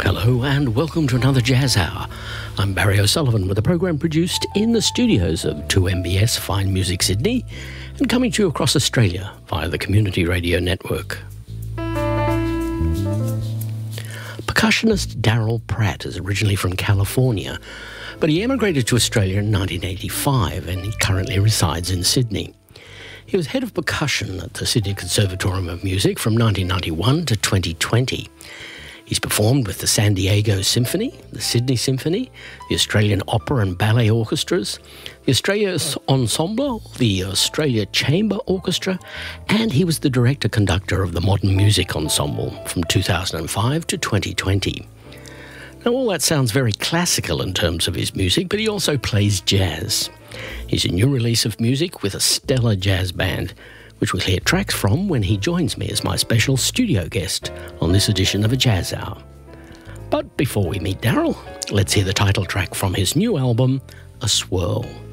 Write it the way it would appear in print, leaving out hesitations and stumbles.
Hello and welcome to another Jazz Hour. I'm Barry O'Sullivan with a program produced in the studios of 2MBS Fine Music Sydney and coming to you across Australia via the Community Radio Network. Percussionist Daryl Pratt is originally from California, but he emigrated to Australia in 1985 and he currently resides in Sydney. He was head of percussion at the Sydney Conservatorium of Music from 1991 to 2020. He's performed with the San Diego Symphony, the Sydney Symphony, the Australian Opera and Ballet Orchestras, the Australia Ensemble, the Australia Chamber Orchestra, and he was the director-conductor of the Modern Music Ensemble from 2005 to 2020. Now, all that sounds very classical in terms of his music, but he also plays jazz. He's a new release of music with a stellar jazz band, which we'll hear tracks from when he joins me as my special studio guest on this edition of A Jazz Hour. But before we meet Daryl, let's hear the title track from his new album, A Swirl.